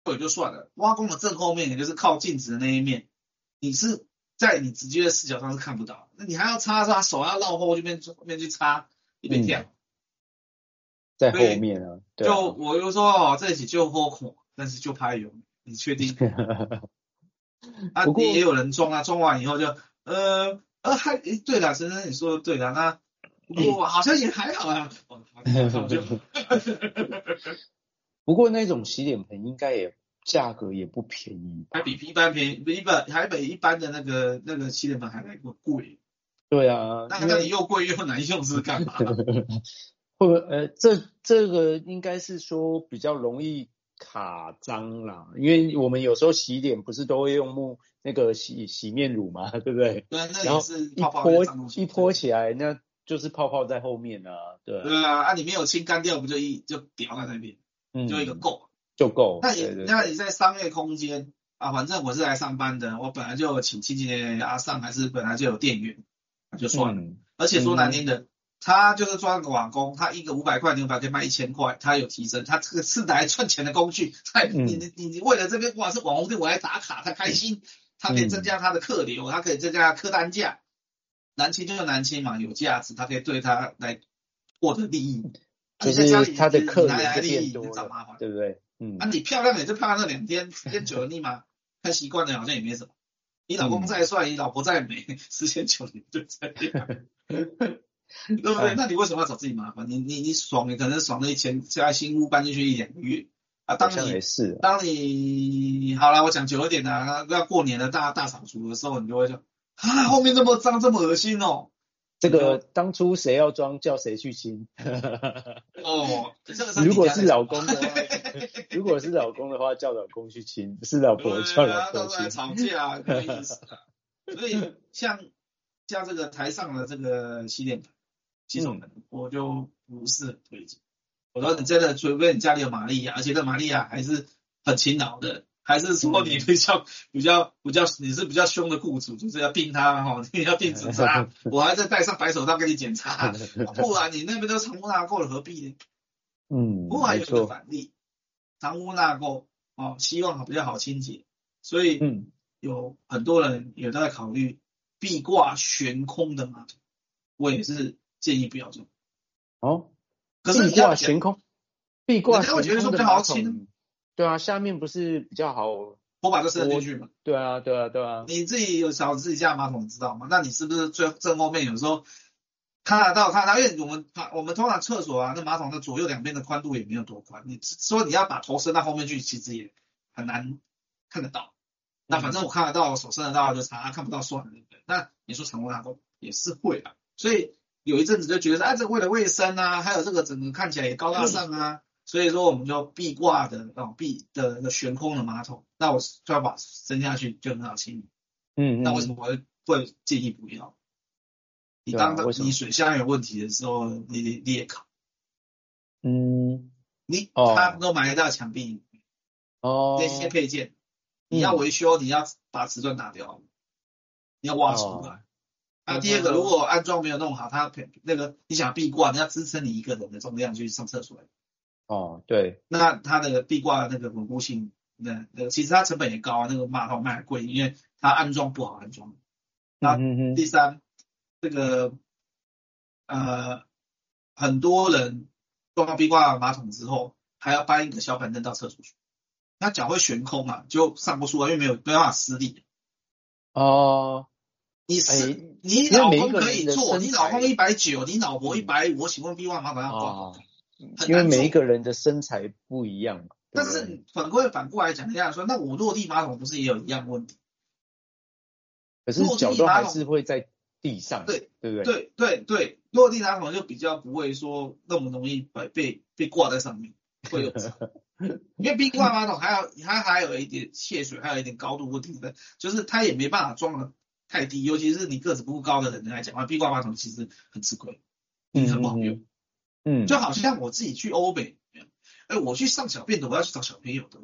对就算了，挖工的正后面，也就是靠镜子的那一面，你是在你直接的视角上是看不到，那你还要插手要绕后面去插，一边跳。 在后面啊，对啊， 就我就说这一起就后恐，但是就拍有，你确定？啊， 不过也有人装啊，装完以后就对了，先生你说的对了，那不过好像也还好啊，好就不过那种洗脸盆应该也价格也不便宜吧？ 还比一般便宜，还比一般的那个洗脸盆还来贵。 对啊， 那你又贵又难用是干嘛？ 会不会这个应该是说比较容易卡脏啦，因为我们有时候洗脸不是都会用那个洗面乳嘛，对不对？ 对，那然后也是泡泡一泼起来，那就是泡泡在后面啊，对啊， 对啊，你没有清干掉，不就掉在那边，就一个够。 就够。 那你在商业空间啊，反正我是来上班的，我本来就请清洁阿上，还是本来就有店员，那就算了。而且说难听的，他就是抓个瓦工，他一个500块牛排可以卖1000块，他有提升，他这个是来赚钱的工具。你为了这个哇是网红店我来打卡，他开心，他可以增加他的客流，他可以增加客单价。难清就是难清嘛，有价值，他可以对他来获得利益。 就是他的客人就利益， 变多找麻烦， 对不对？ 你漂亮也就漂亮那2天，时间久了你嘛看习惯了，好像也没什么。你老公再帅，你老婆再美，时间久了就这样，对不对？那你为什么要找自己麻烦？你爽，你可能爽了1000，加新屋搬进去1-2个月啊。当你好了，我讲久一点的，要过年的大扫除的时候，你就会说啊，后面这么脏，这么恶心哦。 这个当初谁要装，叫谁去清。 如果是老公的话，叫老公去清；是老婆叫老婆清。 吵架没意思。所以像这个台上的这个洗脸盆、洗手盆，我就不是很推荐。我说你真的，除非你家里有玛利亚，而且这玛利亚还是很勤劳的。还是说你比较你是比较凶的雇主，就是要定他你要定纸扎，我还在带上白手套给你检查，不然你那边都藏污纳垢了，何必呢？不过还有一个反例，藏污纳垢希望比较好清洁，所以有很多人也都在考虑壁挂悬空的马桶，我也是建议不要做。可是壁挂悬空，壁挂悬空的马桶， 我觉得说比较好清。 对啊，下面不是比较好， 我把这伸进去嘛。 对啊。 你自己有扫自己家马桶，你知道吗？那你是不是正后面有时候看得到？因为我们通常厕所啊，那马桶的左右两边的宽度也没有多宽，你说你要把头伸到后面去，其实也很难看得到。那反正我看得到，我手伸得到就擦，看不到算了，对不对？那你说藏污纳垢也是会啊，所以有一阵子就觉得这为了卫生啊，还有这个整个看起来也高大上啊。所以说我们就壁挂的壁的悬空的马桶，那我就要把伸下去就很好清理。那为什么我会建议不要？你你水箱有问题的时候，你也考。他都埋到墙壁那些配件，你要维修，你要把瓷砖打掉，你要挖出来。第二个，如果安装没有弄好，它那个你想壁挂，你要支撑你一个人的重量去上厕所。 对， 那它的壁挂的那个稳固性，其实它成本也高啊，那个马桶卖贵，因为它安装不好安装。那第三，这个很多人装壁挂马桶之后，还要搬一个小板凳到厕所去，那脚会悬空啊，就上不出来，因为没办法施力。你老公可以做，你老公190，你老婆150，我请问壁挂马桶要装？ 因为每一个人的身材不一样， 但是反过来讲，人家说，那我落地马桶不是也有一样问题？ 可是脚都还是会在地上，对不对？ 对，落地马桶就比较不会说那么容易被挂在上面，会有因为壁挂马桶它还有一点泄水，还有一点高度问题的，就是它也没办法装的太低，尤其是你个子不够高的人来讲，壁挂马桶其实很吃亏，很不好用。就好像我自己去欧美，我去上小便的，我要去找小朋友的，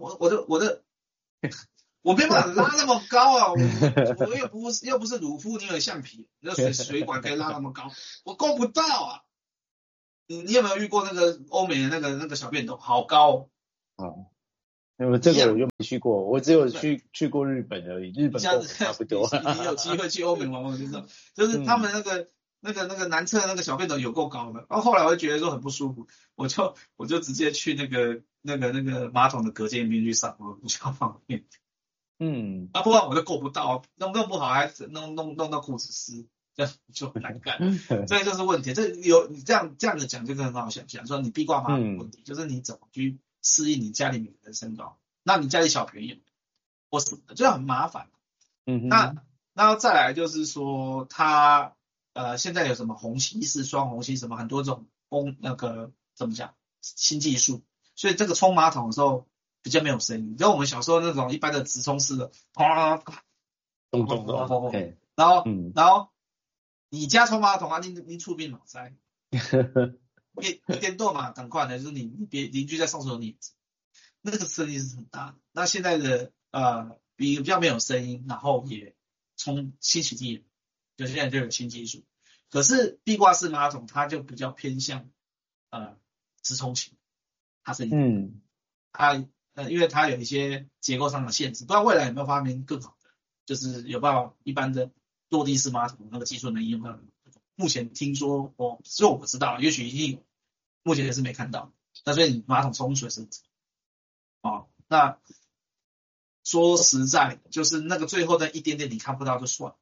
我没办法拉那么高啊，我又不是鲁夫，你有橡皮，那水管可以拉那么高，我够不到啊。你有没有遇过那个欧美的那个小便斗，好高那么这个我就没去过，我只有去过日本而已，日本跟我们差不多。 你有机会去欧美玩玩就知道，就是他们那个男厕那个小便斗有够高的，然后后来我就觉得说很不舒服，我就直接去那个马桶的隔间边去上，我比较方便。不然我就够不到，弄不好还弄到裤子湿，这样就很难干。所以就是问题，你这样的讲就很好想象，说你壁挂马桶问题，就是你怎么去适应你家里每个人身高，那你家里小朋友或什么的，就很麻烦。那再来就是说，它现在有什么虹吸式、双虹吸什么很多种怎么讲新技术，所以这个冲马桶的时候比较没有声音，就我们小时候那种一般的直冲式的， 咚咚咚， 然后你家冲马桶啊，你出病脑塞，一点多嘛，赶快的，就是你别邻居在上厕所你，那个声音是很大的。那现在的比较没有声音，然后也冲新洗地，就现在就有新技术。可是壁挂式马桶它就比较偏向直冲型，它是因为它有一些结构上的限制，不知道未来有没有发明更好的，就是有办法一般的落地式马桶那个技术能应用到。目前听说只有我知道，也许一定有，目前也是没看到。那所以你马桶冲水是那说实在就是那个最后的一点点你看不到就算了。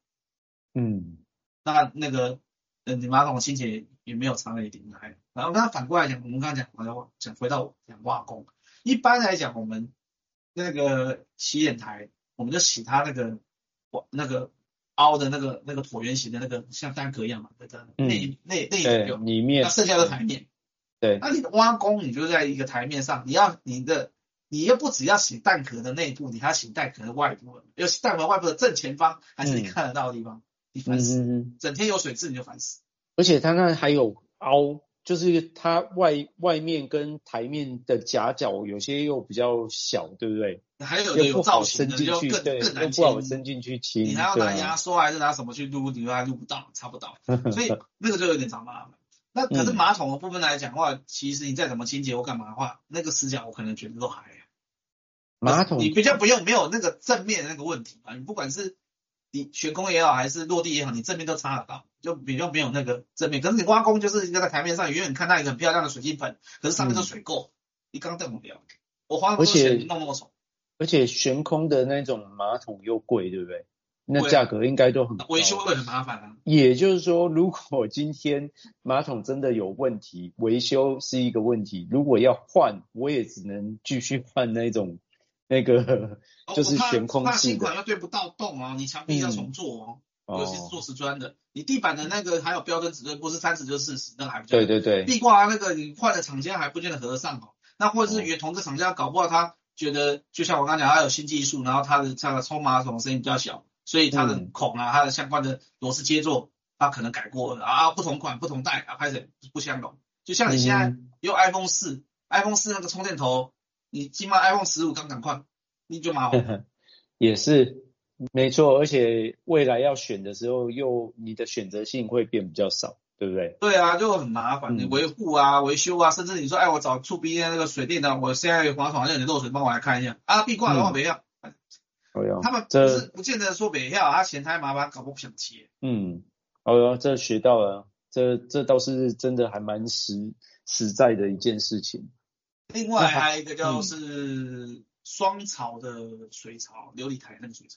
那个你马桶清洁也没有差了一点来。然后那反过来讲，我们刚刚讲回到讲挖工，一般来讲我们那个洗脸台，我们就洗它那个凹的那个椭圆形的那个像蛋壳一样嘛，那个里面，那剩下的台面。 对， 那你的挖工你就在一个台面上，你又不只要洗蛋壳的内部，你还要洗蛋壳的外部，要洗蛋壳外部的正前方，还是你看得到的地方，你烦死，整天有水渍你就烦死。 而且它那还有凹，就是它外面跟台面的夹角有些又比较小，对不对？ 还有造型的就更难不好伸进去清， 你还要拿牙刷还是拿什么去撸，你还撸不到，擦不到，所以那个就有点麻烦。那可是马桶的部分来讲的话，其实你再怎么清洁或干嘛的话，那个死角我可能觉得都还好。 马桶你比较没有那个正面的那个问题嘛，你不管是你悬空也好还是落地也好，你正面都擦得到，就比较没有那个正面。可是你挖工就是一个在台面上远远看到一个很漂亮的水晶盆，可是上面都水垢，你刚瞪不了。我花那么多钱弄那么丑， 而且悬空的那种马桶又贵，对不对？那价格应该都很高， 维修会很麻烦啊。 也就是说，如果今天马桶真的有问题，维修是一个问题，如果要换，我也只能继续换那个就是悬空式的。 怕新款又对不到洞啊，你墙壁要重做尤其是做瓷砖的，你地板的那个还有标准尺寸，不是30就是40，那个还比较对。 壁挂那个你换的厂家还不见得合得上那或者是同个厂家搞不好他觉得，就像我刚刚讲，他有新技术，然后他的冲马桶声音比较小。所以它的孔它的相关的螺丝接座，它可能改过了不同款不同代开始不相容。就像你现在用 iPhone 4那个充电头，你起码 iPhone 15刚赶快，你就麻烦。 也是没错，而且未来要选的时候，你的选择性会变比较少，对不对？ 对啊，就很麻烦，你维护维修甚至你说我找触壁那个水电的，我现在马桶好像有点漏水，帮我来看一下壁挂的话没要。他们不见得说没要，他嫌太麻烦，搞不想切。 这学到了，这倒是真的还蛮实在的一件事情。 另外还有一个就是双槽的水槽，流理台那个水槽。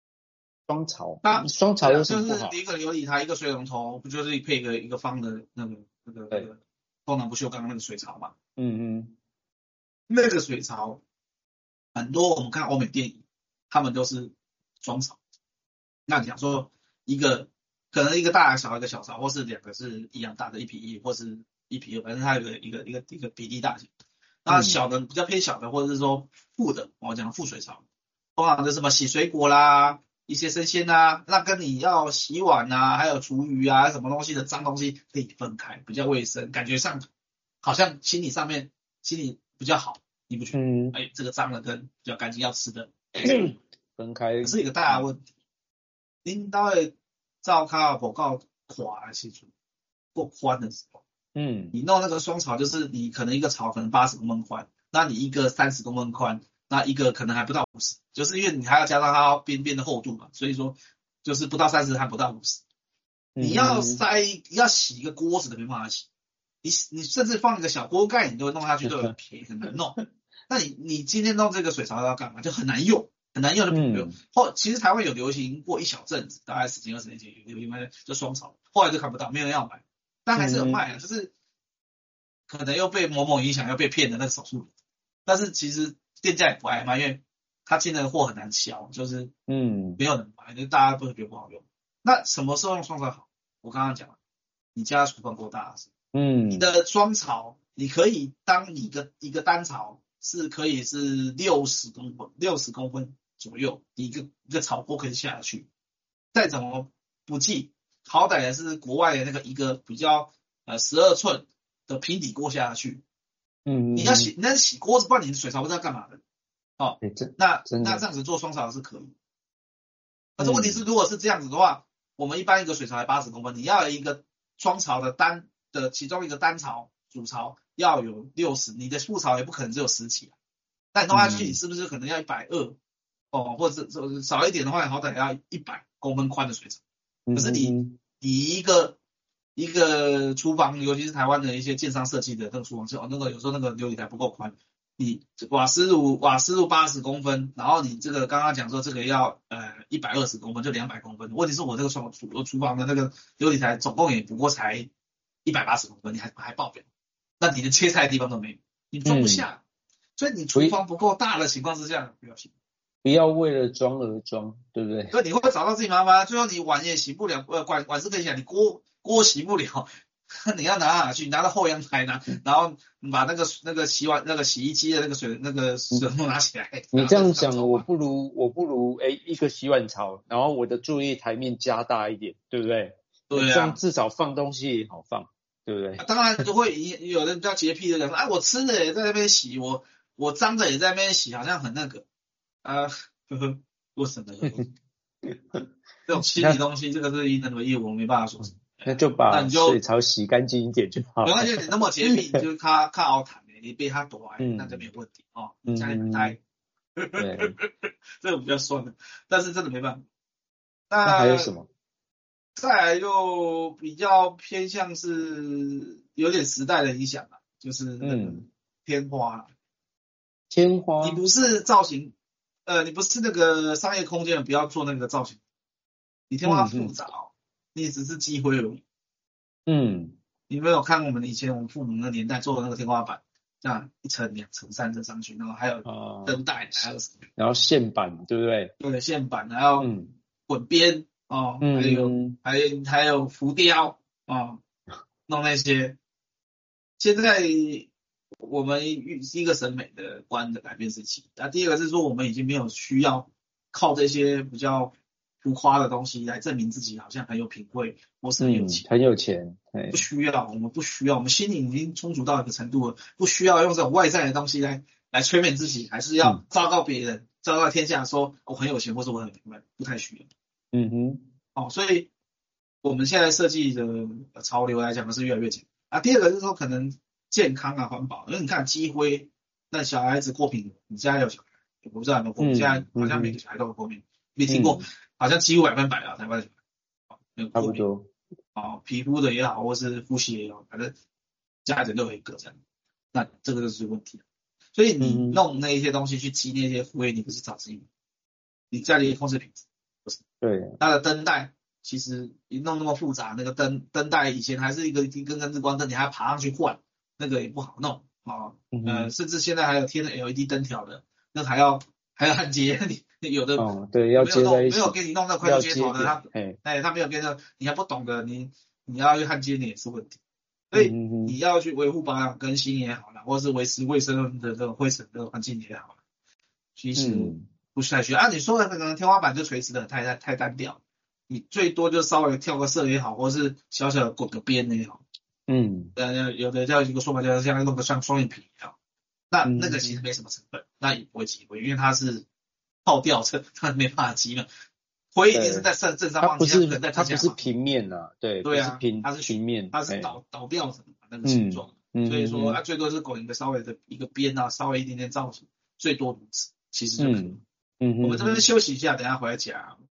双槽有什么不好？ 就是一个流理台，一个水龙头，不就是配一个方的那个东南不锈钢那个水槽嘛？那个水槽很多，我们看欧美电影。他们都是双槽，那讲说可能一个大小一个小槽，或是两个是一样大的1:1，或是1:2，反正它有一个比例大小。那小的比较偏小的，或者是说副的，我讲副水槽，通常就什么洗水果啦，一些生鲜那跟你要洗碗还有厨余什么东西的脏东西可以分开，比较卫生，感觉上好像心理比较好，你不觉得？这个脏的跟比较干净要吃的。 分开是一个大问题，您都会照卡报告垮的时候，过宽的时候，你弄那个双槽，就是你可能一个槽可能80公分宽，那你一个30公分宽， 那一个可能还不到50，就是因为你还要加上它边边的厚度嘛，所以说就是不到30还不到50。你要要洗一个锅子都没办法洗，你甚至放一个小锅盖你都弄下去都有撇，很难弄。那你今天弄这个水槽要干嘛？就很难用，很难用的不用。其实台湾有流行过一小阵子，大概10几20年前有流行就双槽，后来就看不到，没有人要买，但还是有卖啊，就是可能又被某某影响，又被骗的那个手术。但是其实店家也不爱卖，因为他进的货很难销，就是没有人买，就大家都觉得不好用。那什么时候用双槽好？我刚刚讲了，你家厨房够大，你的双槽，你可以当你一个单槽是可以是60公分左右，一个槽锅可以下去，再怎么不济，好歹也是国外的那个一个比较12寸的平底锅下去。你要洗锅子，不然你的水槽不知道干嘛的。哦，那这样子做双槽是可以。但是问题是，如果是这样子的话，我们一般一个水槽才80公分，你要有一个双槽的其中一个单槽主槽要有60，你的副槽也不可能只有10起。那你弄下去，你是不是可能要120？或者少一点的话，好歹要100公分宽的水槽。可是你一个厨房，尤其是台湾的一些建商设计的那个厨房，那个有时候那个流理台不够宽，你瓦斯炉80公分，然后你这个刚刚讲说这个要120公分，就200公分。问题是我这个厨房的那个流理台总共也不过才180公分，你还爆表，那你的切菜的地方都没有，你装不下。所以你厨房不够大的情况之下， 不要为了装而装，对不对？ 所以你会找到自己麻烦，最后你碗也洗不了，碗是可以洗，你锅洗不了，你要拿哪去？拿到后阳台然后把那个洗衣机的那个水拿起来。 你这样讲，我不如一个洗碗槽，然后我的作业台面加大一点，对不对？ 对啊， 这样至少放东西也好放，对不对？ 当然就会有人比较洁癖的人说，我吃的也在那边洗，我脏的也在那边洗，好像很那个我省了。这种清理东西，这个是医生的业务，我没办法说什么。 那就把水槽洗干净一点就好。 没关系，你那么洁癖，就是看凹坦你被他躲那就没有问题哦。家里买胎，这个比较酸的，但是真的没办法。 那还有什么？ 再来就比较偏向是有点时代的影响了，就是那个天花。 天花， 你不是造型，你不是那个商业空间，不要做那个造型。你天花复杂你只是积灰而已。你没有看我们以前我们父母那年代做的那个天花板，这样1层、2层、3层上去，然后还有灯带，还有什么？ 然后线板，对不对？ 对，线板，还有滚边还有浮雕弄那些。现在我们一个审美的观的改变是其一，第二个是说我们已经没有需要靠这些比较浮夸的东西来证明自己好像很有品味或是很有钱， 很有钱， 不需要，我们不需要，我们心灵已经充足到一个程度了，不需要用这种外在的东西来催眠自己，还是要昭告别人，昭告天下说我很有钱或是我很品味，不太需要。所以我们现在设计的潮流来讲是越来越简单第二个是说可能健康环保，因为你看积灰，那小孩子过敏，你家有小孩，我不知道有没有过敏，现在好像每个小孩都有过敏，没听过，好像几乎100%啊，台湾的小孩没有过敏，皮肤的也好，或是呼吸也好，反正家人都有一个这样，那这个就是问题。所以你弄那些东西去积那些灰，你不是找自己，你家里控制品质不是？ 对， 它的灯带其实一弄那么复杂，那个灯带以前还是一根日光灯，你还要爬上去换，那个也不好弄甚至现在还有贴的 LED 灯条的，那还要焊接，你有的对，要接在一起， 没有给你弄那快速接头的，他没有给你，你还不懂的，你要去焊接你也是问题，所以你要去维护保养更新也好啦，或是维持卫生的这种灰尘的环境也好啦，其实不太需要你说的可能天花板就垂直的太单调，你最多就稍微跳个色也好，或是小小的滚个边也好。有的叫一个说法叫像弄个像双眼皮一样，那个其实没什么成本，那也不会积灰，因为它是泡吊车，它没办法积嘛。灰一定是在正上方， 它不是平面对啊，它是平面， 它是倒吊着那个形状，所以说最多是滚一个稍微的一个边稍微一点点造型，最多如此。 其实就可以。 嗯我们这边休息一下，等一下回来讲。